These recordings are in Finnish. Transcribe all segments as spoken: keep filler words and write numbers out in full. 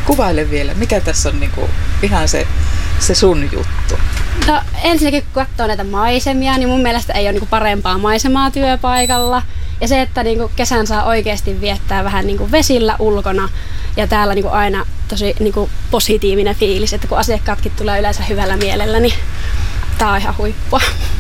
Kuvaile vielä, mikä tässä on niinku ihan se, se sun juttu? No ensinnäkin kun katsoo näitä maisemia, niin mun mielestä ei ole niinku parempaa maisemaa työpaikalla. Ja se, että niinku kesän saa oikeasti viettää vähän niinku vesillä ulkona ja täällä niinku aina tosi niinku positiivinen fiilis, että kun asiakkaatkin tulee yleensä hyvällä mielellä, niin tää on ihan huippua.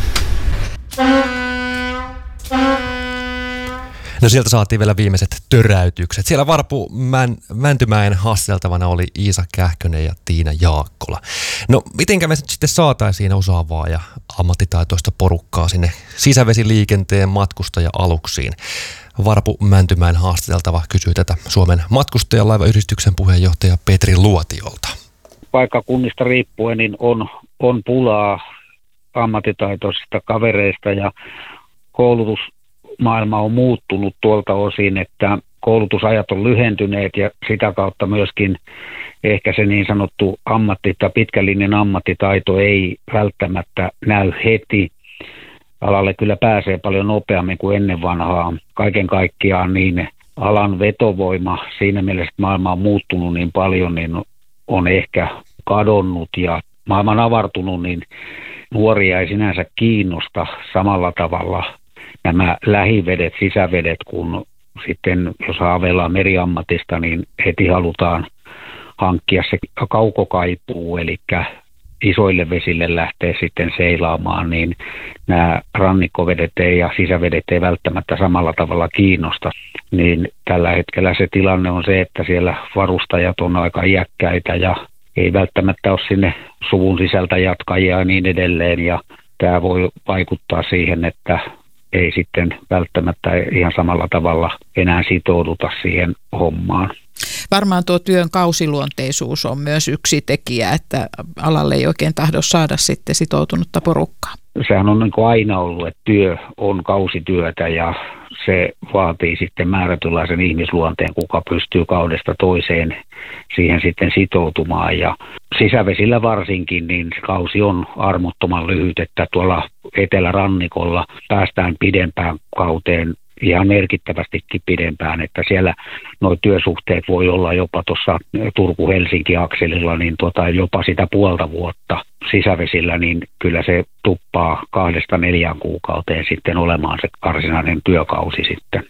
No sieltä saatiin vielä viimeiset töräytykset. Siellä Varpu Män, Mäntymäen haasteltavana oli Iisa Kähkönen ja Tiina Jaakkola. No mitenkä me sitten saataisiin osaavaa ja ammattitaitoista porukkaa sinne sisävesiliikenteen matkustaja-aluksiin? Varpu Mäntymäen haastateltava kysyy tätä Suomen matkustajalaivayhdistyksen puheenjohtaja Petri Luotiolta. Paikkakunnista riippuen niin on, on pulaa ammattitaitoisista kavereista ja koulutus maailma on muuttunut tuolta osin, että koulutusajat on lyhentyneet ja sitä kautta myöskin ehkä se niin sanottu ammatti- tai pitkällinen ammattitaito ei välttämättä näy heti. Alalle kyllä pääsee paljon nopeammin kuin ennen vanhaa. Kaiken kaikkiaan niin alan vetovoima siinä mielessä, että maailma on muuttunut niin paljon, niin on ehkä kadonnut ja maailma on avartunut, niin nuoria ei sinänsä kiinnosta samalla tavalla nämä lähivedet, sisävedet, kun sitten jos haaveillaan meriammatista, niin heti halutaan hankkia se kaukokaipuu, eli isoille vesille lähtee sitten seilaamaan, niin nämä rannikkovedet ei ja sisävedet ei välttämättä samalla tavalla kiinnosta. Niin tällä hetkellä se tilanne on se, että siellä varustajat on aika iäkkäitä ja ei välttämättä ole sinne suvun sisältä jatkajia ja niin edelleen, ja tämä voi vaikuttaa siihen, että ei sitten välttämättä ihan samalla tavalla enää sitouduta siihen hommaan. Varmaan tuo työn kausiluonteisuus on myös yksi tekijä, että alalle ei oikein tahdo saada sitten sitoutunutta porukkaa. Sehän on niin kuin aina ollut, että työ on kausityötä ja se vaatii sitten määrätynlaisen ihmisluonteen, kuka pystyy kaudesta toiseen siihen sitten sitoutumaan. Ja sisävesillä varsinkin, niin kausi on armottoman lyhyt, että tuolla etelärannikolla päästään pidempään kauteen ihan merkittävästikin pidempään, että siellä nuo työsuhteet voi olla jopa tuossa Turku-Helsinki-akselilla niin tota jopa sitä puolta vuotta. Sisävesillä, niin kyllä se tuppaa kahdesta neljään kuukauteen sitten olemaan se varsinainen työkausi sitten.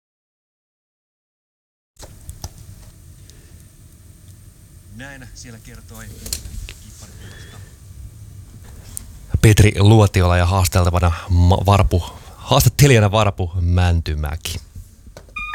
Näin siellä kertoi Petri Luotiola ja haasteltavana Varpu, haastattelijana Varpu Mäntymäki.